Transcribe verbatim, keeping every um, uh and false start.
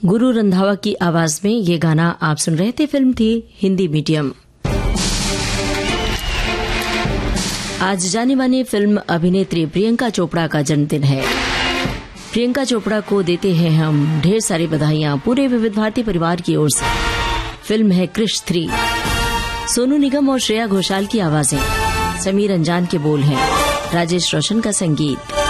गुरु रंधावा की आवाज में ये गाना आप सुन रहे थे। फिल्म थी हिंदी मीडियम। आज जानी मानी फिल्म अभिनेत्री प्रियंका चोपड़ा का जन्मदिन है। प्रियंका चोपड़ा को देते हैं हम ढेर सारी बधाइयां पूरे विविध भारती परिवार की ओर से। फिल्म है क्रिश थ्री। सोनू निगम और श्रेया घोषाल की आवाजें, समीर अंजान के बोल हैं, राजेश रोशन का संगीत।